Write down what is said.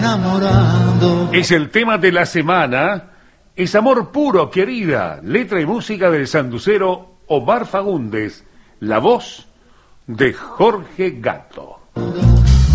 enamorando. Es el tema de la semana. Es Amor Puro, querida. Letra y música del sanducero Omar Fagundes. La voz de Jorge Gato.